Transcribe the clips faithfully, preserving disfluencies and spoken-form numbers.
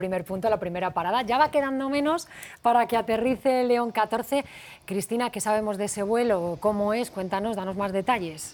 Primer punto, la primera parada. Ya va quedando menos para que aterrice León catorce. Cristina, ¿qué sabemos de ese vuelo? ¿Cómo es? Cuéntanos, danos más detalles.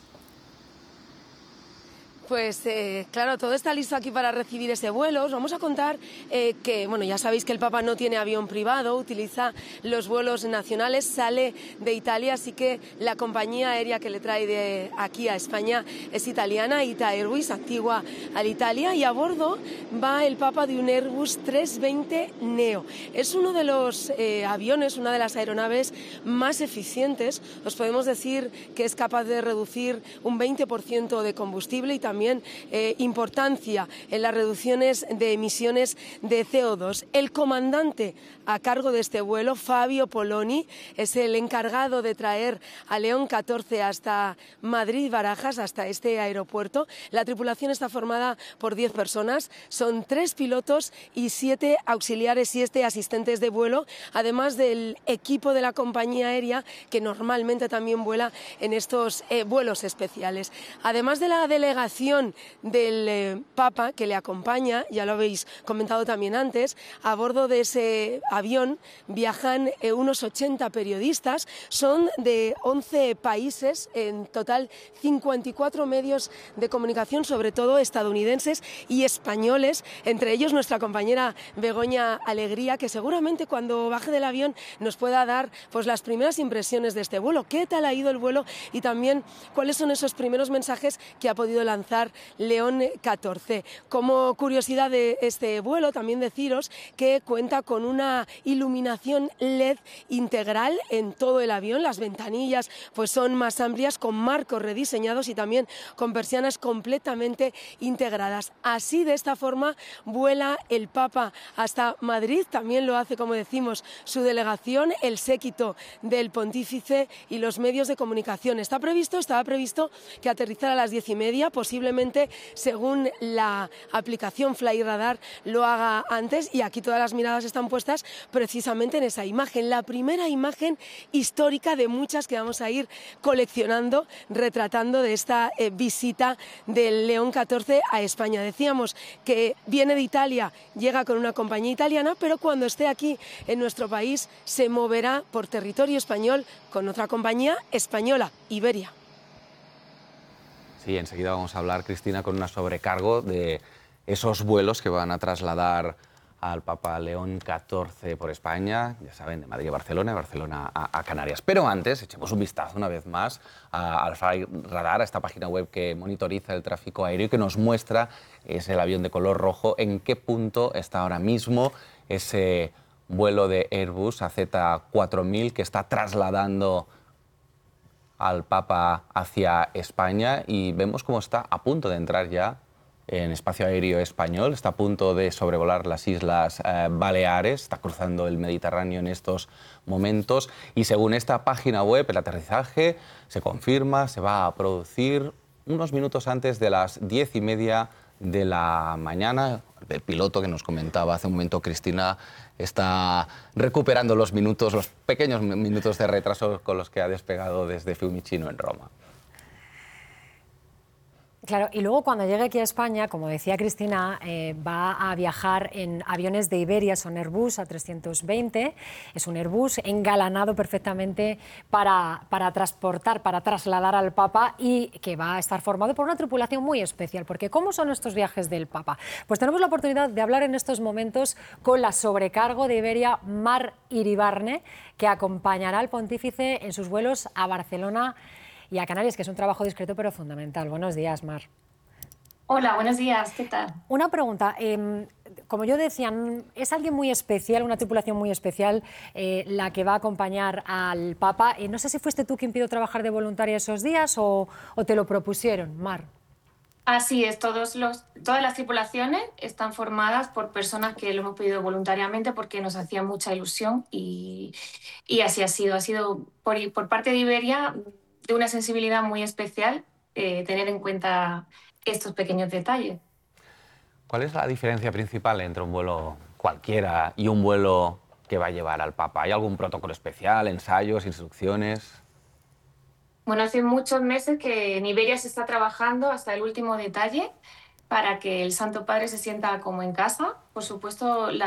Pues eh, claro, todo está listo aquí para recibir ese vuelo. Os vamos a contar eh, que, bueno, ya sabéis que el Papa no tiene avión privado, utiliza los vuelos nacionales, sale de Italia, así que la compañía aérea que le trae de aquí a España es italiana, Ita Airways, antigua Alitalia, y a bordo va el Papa de un Airbus trescientos veinte neo. Es uno de los eh, aviones, una de las aeronaves más eficientes. Os podemos decir que es capaz de reducir un veinte por ciento de combustible y también También eh, importancia en las reducciones de emisiones de C O dos. El comandante a cargo de este vuelo, Fabio Poloni, es el encargado de traer a León catorce hasta Madrid-Barajas, hasta este aeropuerto. La tripulación está formada por diez personas, son tres pilotos y siete auxiliares, siete asistentes de vuelo, además del equipo de la compañía aérea que normalmente también vuela en estos eh, vuelos especiales. Además de la delegación del eh, Papa que le acompaña, ya lo habéis comentado también antes, a bordo de ese avión viajan eh, unos ochenta periodistas, son de once países, en total cincuenta y cuatro medios de comunicación, sobre todo estadounidenses y españoles, entre ellos nuestra compañera Begoña Alegría, que seguramente cuando baje del avión nos pueda dar pues las primeras impresiones de este vuelo, qué tal ha ido el vuelo y también cuáles son esos primeros mensajes que ha podido lanzar León catorce. Como curiosidad de este vuelo, también deciros que cuenta con una iluminación L E D integral en todo el avión. Las ventanillas pues son más amplias, con marcos rediseñados y también con persianas completamente integradas. Así, de esta forma, vuela el Papa hasta Madrid. También lo hace, como decimos, su delegación, el séquito del Pontífice y los medios de comunicación. Está previsto, estaba previsto que aterrizara a las diez y media, posiblemente según la aplicación FlyRadar lo haga antes, y aquí todas las miradas están puestas precisamente en esa imagen, la primera imagen histórica de muchas que vamos a ir coleccionando, retratando de esta eh, visita del León catorce a España. Decíamos que viene de Italia, llega con una compañía italiana, pero cuando esté aquí en nuestro país se moverá por territorio español con otra compañía española, Iberia. Sí, enseguida vamos a hablar, Cristina, con una sobrecargo de esos vuelos que van a trasladar al Papa León catorce por España, ya saben, de Madrid a Barcelona, de Barcelona a, a Canarias. Pero antes, echemos un vistazo una vez más a, al FlyRadar, a esta página web que monitoriza el tráfico aéreo y que nos muestra, es el avión de color rojo, en qué punto está ahora mismo ese vuelo de Airbus A Z cuatro mil que está trasladando al Papa hacia España, y vemos cómo está a punto de entrar ya en espacio aéreo español, está a punto de sobrevolar las Islas eh, Baleares, está cruzando el Mediterráneo en estos momentos, y según esta página web el aterrizaje se confirma, se va a producir unos minutos antes de las diez y media de la mañana. El piloto que nos comentaba hace un momento, Cristina, está recuperando los minutos, los pequeños minutos de retraso con los que ha despegado desde Fiumicino en Roma. Claro, y luego cuando llegue aquí a España, como decía Cristina, eh, va a viajar en aviones de Iberia, son Airbus A trescientos veinte, es un Airbus engalanado perfectamente para, para transportar, para trasladar al Papa, y que va a estar formado por una tripulación muy especial, porque ¿cómo son estos viajes del Papa? Pues tenemos la oportunidad de hablar en estos momentos con la sobrecargo de Iberia, Mar Iribarne, que acompañará al Pontífice en sus vuelos a Barcelona y a Canarias, que es un trabajo discreto pero fundamental. Buenos días, Mar. Hola, buenos días, ¿qué tal? Una pregunta, eh, como yo decía, es alguien muy especial, una tripulación muy especial, eh, la que va a acompañar al Papa. Eh, no sé si fuiste tú quien pidió trabajar de voluntaria esos días o, o te lo propusieron, Mar. Así es, todos los, todas las tripulaciones están formadas por personas que lo hemos pedido voluntariamente porque nos hacía mucha ilusión, y, y así ha sido. Ha sido por, por parte de Iberia de una sensibilidad muy especial eh, tener en cuenta estos pequeños detalles. ¿Cuál es la diferencia principal entre un vuelo cualquiera y un vuelo que va a llevar al Papa? ¿Hay algún protocolo especial, ensayos, instrucciones? Bueno, hace muchos meses que en Iberia se está trabajando hasta el último detalle para que el Santo Padre se sienta como en casa. Por supuesto, la